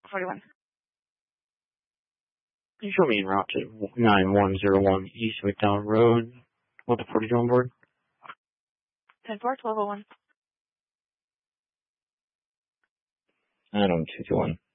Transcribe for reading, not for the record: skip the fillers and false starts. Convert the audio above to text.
41. You show me en route to 9101 East McDowell Road. What the 42 on board? 10-4, 1201. I don't 221.